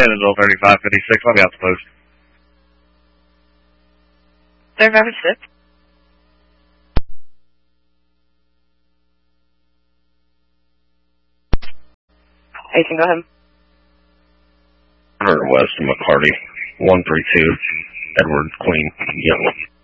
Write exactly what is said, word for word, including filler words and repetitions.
Shenandoah thirty-five fifty-six. Let me out the post. thirty-five fifty-six. eighteen, go ahead. one hundred west of McCarty. one three two. Edward Queen. Yellow.